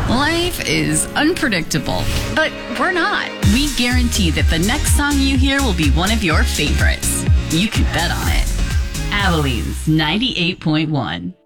Life is unpredictable, but we're not. We guarantee that the next song you hear will be one of your favorites. You can bet on it. Abilene's 98.1.